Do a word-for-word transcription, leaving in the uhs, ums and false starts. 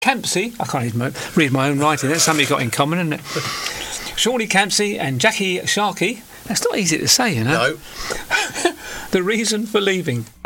Campsey, I can't even read my own writing, that's something got in common, isn't it? Shawnee Campsey and Jackie Sharkey. That's not easy to say, you know. No. The reason for leaving.